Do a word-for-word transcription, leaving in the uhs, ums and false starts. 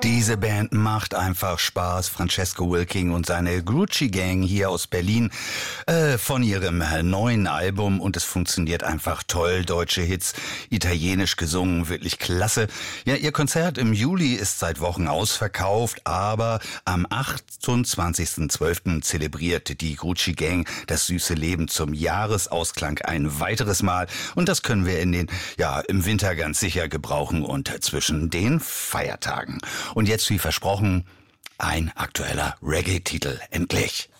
Diese Band macht einfach Spaß. Francesco Wilking und seine Grucci Gang hier aus Berlin äh, von ihrem neuen Album, und es funktioniert einfach toll. Deutsche Hits, italienisch gesungen, wirklich klasse. Ja, ihr Konzert im Juli ist seit Wochen ausverkauft, aber am achtundzwanzigsten zwölften zelebriert die Grucci Gang das süße Leben zum Jahresausklang ein weiteres Mal, und das können wir in den ja im Winter ganz sicher gebrauchen und zwischen den Feiertagen. Und jetzt, wie versprochen, ein aktueller Reggae-Titel, endlich.